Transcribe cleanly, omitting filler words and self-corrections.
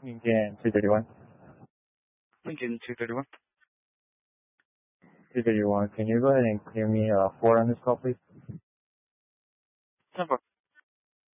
Lincoln 231. Lincoln 231. 231. Can you go ahead and clear me 4 on this call, please? 10-4.